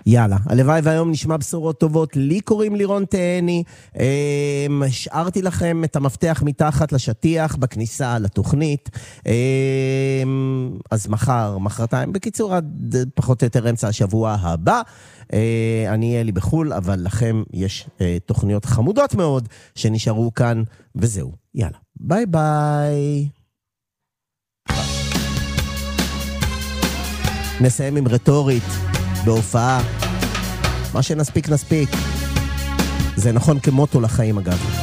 יאללה, הלוואי והיום נשמע בשורות טובות. לי קוראים לירון תהני, השארתי לכם את המפתח מתחת לשטיח בכניסה לתוכנית, אז מחרתיים, בקיצור עד פחות או יותר אמצע השבוע הבא, אני אהיה לי בחול, אבל לכם יש תוכניות חמודות מאוד שנשארו כאן, וזהו, יאללה, ביי ביי. נסיים עם רטורית בהופעה, מה שנספיק נספיק. זה נכון כמוטו לחיים אגב.